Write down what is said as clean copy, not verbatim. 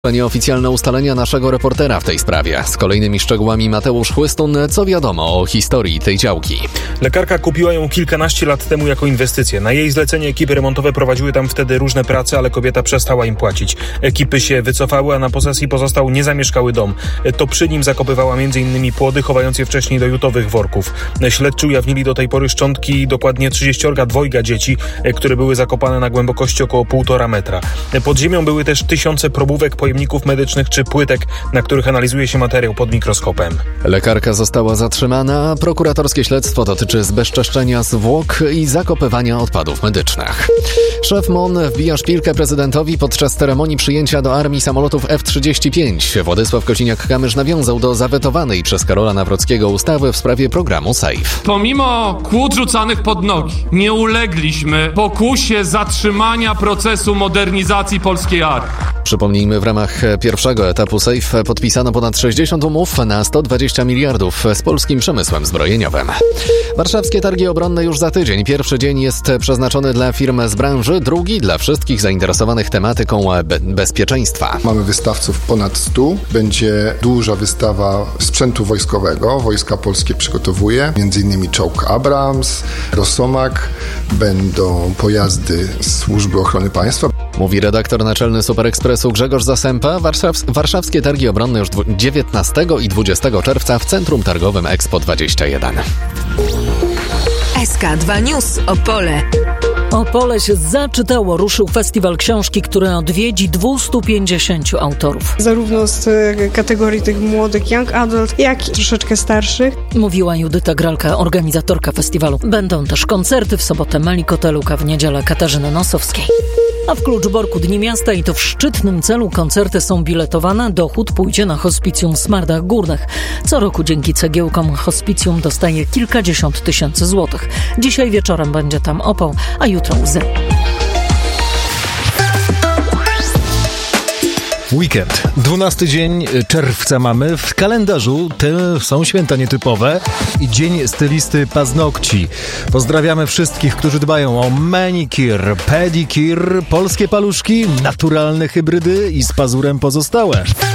Nieoficjalne ustalenia naszego reportera w tej sprawie. Z kolejnymi szczegółami Mateusz Chłystun. Co wiadomo o historii tej działki? Lekarka kupiła ją kilkanaście lat temu jako inwestycję. Na jej zlecenie ekipy remontowe prowadziły tam wtedy różne prace, ale kobieta przestała im płacić. Ekipy się wycofały, a na posesji pozostał niezamieszkały dom. To przy nim zakopywała m.in. płody, chowając je wcześniej do jutowych worków. Śledczy ujawnili do tej pory szczątki dokładnie 32 dzieci, które były zakopane na głębokości około 1,5 metra. Pod ziemią były też tysiące probówek, pojemników medycznych czy płytek, na których analizuje się materiał pod mikroskopem. Lekarka została zatrzymana, a prokuratorskie śledztwo dotyczy zbezczeszczenia zwłok i zakopywania odpadów medycznych. Szef MON wbija szpilkę prezydentowi podczas ceremonii przyjęcia do armii samolotów F-35. Władysław Kosiniak-Kamysz nawiązał do zawetowanej przez Karola Nawrockiego ustawy w sprawie programu SAFE. Pomimo kłód rzucanych pod nogi, nie ulegliśmy pokusie zatrzymania procesu modernizacji polskiej armii. Przypomnijmy, w ramach pierwszego etapu SAFE podpisano ponad 60 umów na 120 miliardów z polskim przemysłem zbrojeniowym. Warszawskie targi obronne już za tydzień. Pierwszy dzień jest przeznaczony dla firm z branży, drugi dla wszystkich zainteresowanych tematyką bezpieczeństwa. Mamy wystawców ponad 100. Będzie duża wystawa sprzętu wojskowego. Wojska polskie przygotowuje. M.in. czołg Abrams, Rosomak. Będą pojazdy Służby Ochrony Państwa. Mówi redaktor naczelny Super Expressu Grzegorz Zasępa. Warszawskie targi obronne już 19 i 20 czerwca w Centrum Targowym Expo 21. SK2 News Opole. Opole się zaczytało. Ruszył festiwal książki, który odwiedzi 250 autorów. Zarówno z kategorii tych młodych young adult, jak i troszeczkę starszych. Mówiła Judyta Gralka, organizatorka festiwalu. Będą też koncerty, w sobotę Meliko Teluka, w niedzielę Katarzyny Nosowskiej. A w Kluczborku Dni Miasta i to w szczytnym celu koncerty są biletowane. Dochód pójdzie na hospicjum w Smardach Górnych. Co roku dzięki cegiełkom hospicjum dostaje kilkadziesiąt tysięcy złotych. Dzisiaj wieczorem będzie tam opał, a jutro łzy. Weekend. 12 dzień czerwca mamy. W kalendarzu te są święta nietypowe i dzień stylisty paznokci. Pozdrawiamy wszystkich, którzy dbają o manicure, pedicure, polskie paluszki, naturalne hybrydy i z pazurem pozostałe.